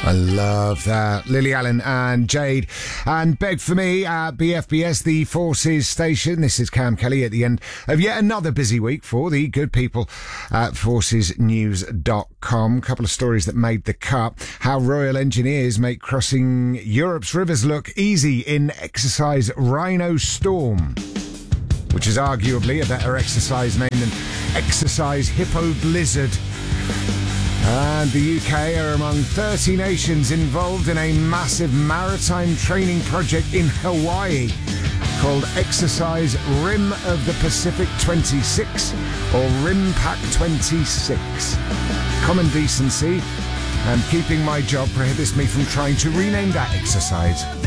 I love that. Lily Allen and Jade. And Beg for Me at BFBS, the Forces station. This is Cam Kelly at the end of yet another busy week for the good people at forcesnews.com. Couple of stories that made the cut. How Royal Engineers make crossing Europe's rivers look easy in exercise Rhino Storm, which is arguably a better exercise name than Exercise Hippo Blizzard. And the UK are among 30 nations involved in a massive maritime training project in Hawaii called Exercise Rim of the Pacific 26 or RIMPAC 26. Common decency and keeping my job prohibits me from trying to rename that exercise.